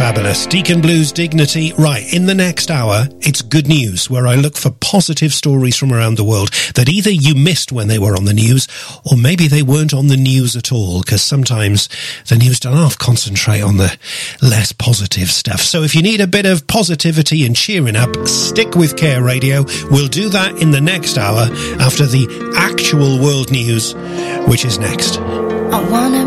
Fabulous. Deacon Blues Dignity. Right, in the next hour, it's Good News, where I look for positive stories from around the world that either you missed when they were on the news, or maybe they weren't on the news at all, because sometimes the news don't half concentrate on the less positive stuff. So if you need a bit of positivity and cheering up, stick with Care Radio. We'll do that in the next hour after the actual world news, which is next. I wanna